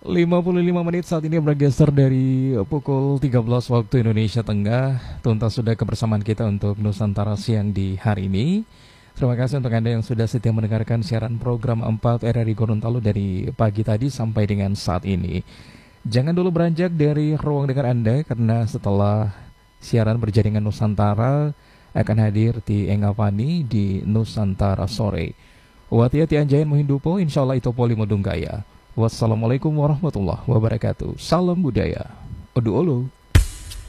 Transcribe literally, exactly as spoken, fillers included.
lima puluh lima menit saat ini bergeser dari pukul tiga belas waktu Indonesia Tengah. Tuntas sudah kebersamaan kita untuk Nusantara Siang di hari ini. Terima kasih untuk Anda yang sudah setia mendengarkan siaran program empat R R I Gorontalo dari pagi tadi sampai dengan saat ini. Jangan dulu beranjak dari ruang dengar Anda, karena setelah siaran berjaringan Nusantara akan hadir di Engapani di Nusantara Sore. Wati-hati anjayan menghindupo, insya Allah itu poli modunggaya. Wassalamualaikum warahmatullahi wabarakatuh. Salam budaya. Odu olo.